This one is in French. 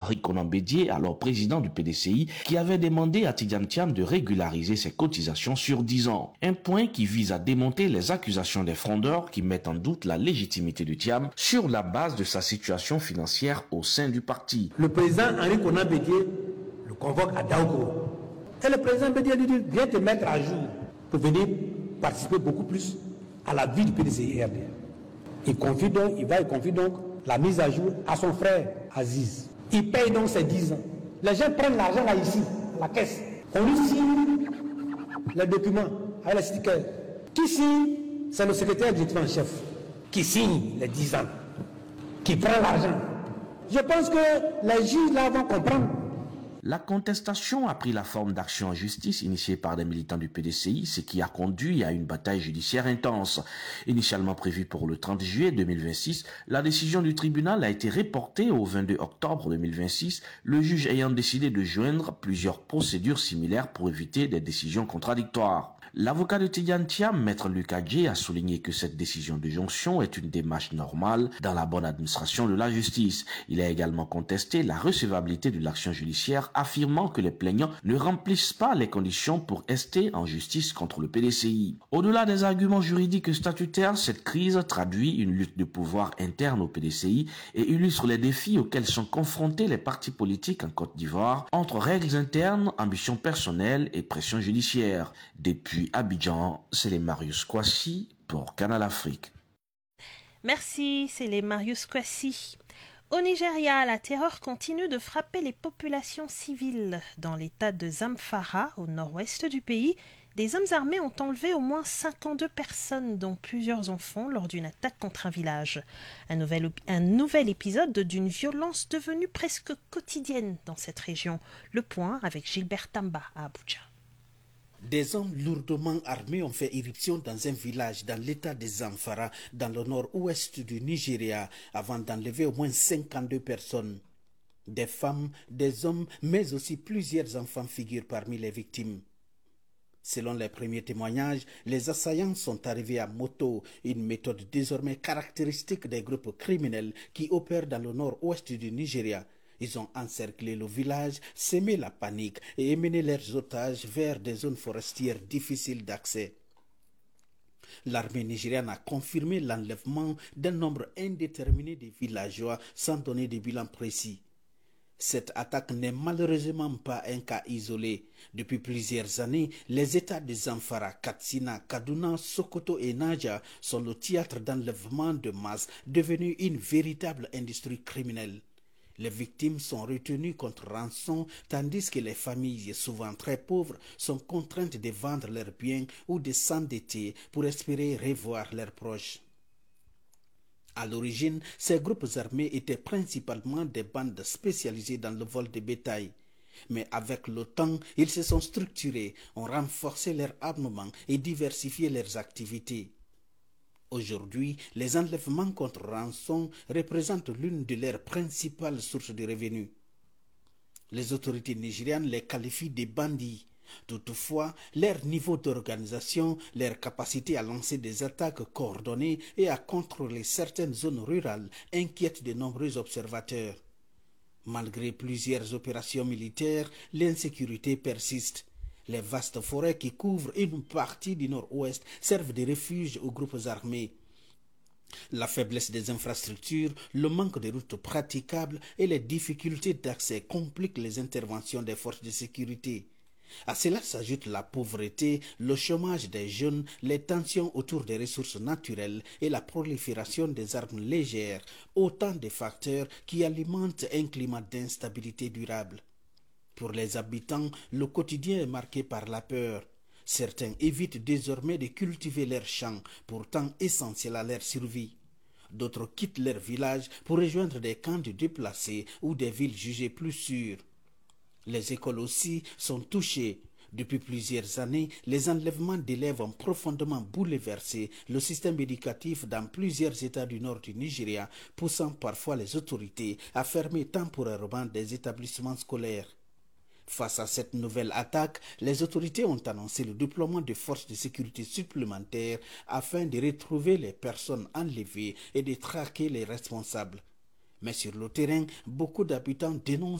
Henri Konan Bédié, alors président du PDCI, qui avait demandé à Tidiane Thiam de régulariser ses cotisations sur 10 ans. Un point qui vise à démonter les accusations des frondeurs qui mettent en doute la légitimité de Thiam sur la base de sa situation financière au sein du parti. Le président Henri Konan Bédié le convoque à Daogo. Et le président Bédié lui dit, viens te mettre à jour pour venir participer beaucoup plus à la vie du PDCI-RD. Il confie donc la mise à jour à son frère Aziz. Il paye donc ses 10 ans. Les gens prennent l'argent là ici, à la caisse. On lui signe les documents avec les stickers. Qui signe? C'est le secrétaire exécutif en chef qui signe les 10 ans, qui prend l'argent. Je pense que les juges là vont comprendre. La contestation a pris la forme d'actions en justice initiées par des militants du PDCI, ce qui a conduit à une bataille judiciaire intense. Initialement prévue pour le 30 juillet 2026, la décision du tribunal a été reportée au 22 octobre 2026, le juge ayant décidé de joindre plusieurs procédures similaires pour éviter des décisions contradictoires. L'avocat de Tidiane Thiam, maître Luc Adjé, a souligné que cette décision de jonction est une démarche normale dans la bonne administration de la justice. Il a également contesté la recevabilité de l'action judiciaire, affirmant que les plaignants ne remplissent pas les conditions pour rester en justice contre le PDCI. Au-delà des arguments juridiques statutaires, cette crise traduit une lutte de pouvoir interne au PDCI et illustre les défis auxquels sont confrontés les partis politiques en Côte d'Ivoire, entre règles internes, ambitions personnelles et pression judiciaire. Depuis Abidjan, c'est les Marius Kwasi pour Canal Afrique. Merci, c'est les Marius Kwasi. Au Nigeria, la terreur continue de frapper les populations civiles. Dans l'état de Zamfara, au nord-ouest du pays, des hommes armés ont enlevé au moins 52 personnes, dont plusieurs enfants, lors d'une attaque contre un village. Un nouvel épisode d'une violence devenue presque quotidienne dans cette région. Le point avec Gilbert Tamba à Abuja. Des hommes lourdement armés ont fait irruption dans un village dans l'état de Zamfara, dans le nord-ouest du Nigeria, avant d'enlever au moins 52 personnes. Des femmes, des hommes, mais aussi plusieurs enfants figurent parmi les victimes. Selon les premiers témoignages, les assaillants sont arrivés à moto, une méthode désormais caractéristique des groupes criminels qui opèrent dans le nord-ouest du Nigeria. Ils ont encerclé le village, semé la panique et emmené leurs otages vers des zones forestières difficiles d'accès. L'armée nigériane a confirmé l'enlèvement d'un nombre indéterminé de villageois sans donner de bilan précis. Cette attaque n'est malheureusement pas un cas isolé. Depuis plusieurs années, les États de Zamfara, Katsina, Kaduna, Sokoto et Naja sont le théâtre d'enlèvements de masse, devenu une véritable industrie criminelle. Les victimes sont retenues contre rançon, tandis que les familles, souvent très pauvres, sont contraintes de vendre leurs biens ou de s'endetter pour espérer revoir leurs proches. À l'origine, ces groupes armés étaient principalement des bandes spécialisées dans le vol de bétail. Mais avec le temps, ils se sont structurés, ont renforcé leur armement et diversifié leurs activités. Aujourd'hui, les enlèvements contre rançon représentent l'une de leurs principales sources de revenus. Les autorités nigérianes les qualifient de bandits. Toutefois, leur niveau d'organisation, leur capacité à lancer des attaques coordonnées et à contrôler certaines zones rurales inquiètent de nombreux observateurs. Malgré plusieurs opérations militaires, l'insécurité persiste. Les vastes forêts qui couvrent une partie du nord-ouest servent de refuge aux groupes armés. La faiblesse des infrastructures, le manque de routes praticables et les difficultés d'accès compliquent les interventions des forces de sécurité. À cela s'ajoute la pauvreté, le chômage des jeunes, les tensions autour des ressources naturelles et la prolifération des armes légères, autant de facteurs qui alimentent un climat d'instabilité durable. Pour les habitants, le quotidien est marqué par la peur. Certains évitent désormais de cultiver leurs champs, pourtant essentiels à leur survie. D'autres quittent leur village pour rejoindre des camps de déplacés ou des villes jugées plus sûres. Les écoles aussi sont touchées. Depuis plusieurs années, les enlèvements d'élèves ont profondément bouleversé le système éducatif dans plusieurs États du nord du Nigeria, poussant parfois les autorités à fermer temporairement des établissements scolaires. Face à cette nouvelle attaque, les autorités ont annoncé le déploiement de forces de sécurité supplémentaires afin de retrouver les personnes enlevées et de traquer les responsables. Mais sur le terrain, beaucoup d'habitants dénoncent